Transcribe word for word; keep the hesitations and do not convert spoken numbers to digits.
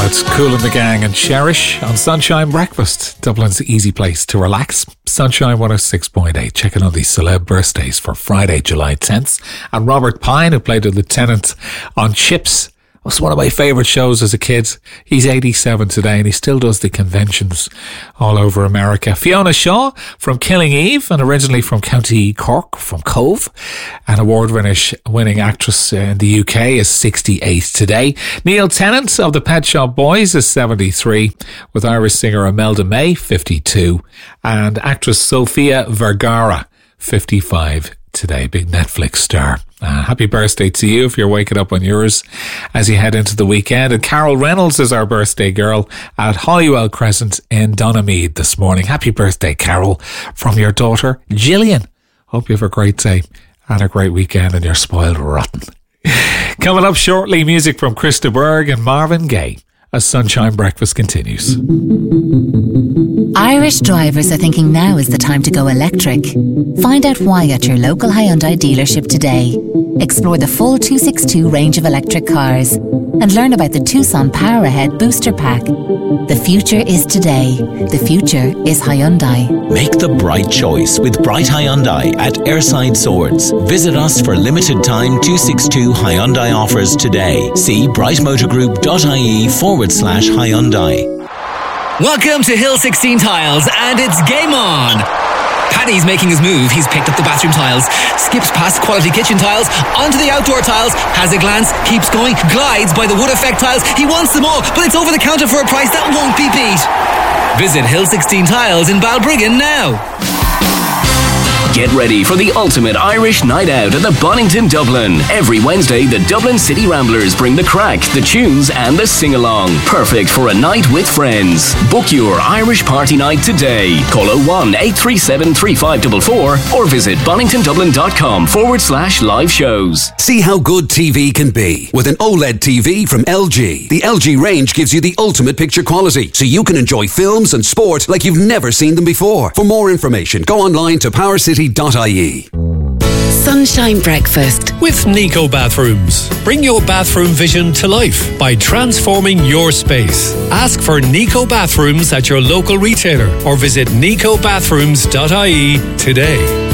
It's Kool and the Gang and Cherish on Sunshine Breakfast, Dublin's easy place to relax. Sunshine one oh six point eight, checking on these celeb birthdays for Friday, July tenth. And Robert Pine, who played the Lieutenant on Chips, was one of my favourite shows as a kid. He's eighty-seven today and he still does the conventions all over America. Fiona Shaw from Killing Eve and originally from County Cork, from Cove. An award-winning actress in the U K is sixty-eight today. Neil Tennant of the Pet Shop Boys is seventy-three, with Irish singer Imelda May, fifty-two, and actress Sofia Vergara, fifty-five today. Big Netflix star. Uh, happy birthday to you if you're waking up on yours as you head into the weekend. And Carol Reynolds is our birthday girl at Hollywell Crescent in Donamead this morning. Happy birthday, Carol, from your daughter Gillian. Hope you have a great day and a great weekend and you're spoiled rotten. Coming up shortly, music from Krista Berg and Marvin Gaye as Sunshine Breakfast continues. Irish drivers are thinking now is the time to go electric. Find out why at your local Hyundai dealership today. Explore the full two sixty-two range of electric cars and learn about the Tucson Power Ahead Booster Pack. The future is today. The future is Hyundai. Make the bright choice with Bright Hyundai at Airside Swords. Visit us for limited time two sixty-two Hyundai offers today. See brightmotorgroup.ie forward slash Hyundai. Welcome to Hill sixteen Tiles, and it's game on! Paddy's making his move. He's picked up the bathroom tiles, skips past quality kitchen tiles, onto the outdoor tiles, has a glance, keeps going, glides by the wood effect tiles. He wants them all, but it's over the counter for a price that won't be beat. Visit Hill sixteen Tiles in Balbriggan now. Get ready for the ultimate Irish night out at the Bonington Dublin. Every Wednesday, the Dublin City Ramblers bring the crack, the tunes and the sing-along. Perfect for a night with friends. Book your Irish party night today. Call oh one, eight three seven, three five four four or visit boningtondublin.com forward slash live shows. See how good T V can be with an OLED T V from L G. The L G range gives you the ultimate picture quality, so you can enjoy films and sport like you've never seen them before. For more information, go online to power city dot I E. Sunshine Breakfast with Nico Bathrooms. Bring your bathroom vision to life by transforming your space. Ask for Nico Bathrooms at your local retailer or visit nico bathrooms dot I E today.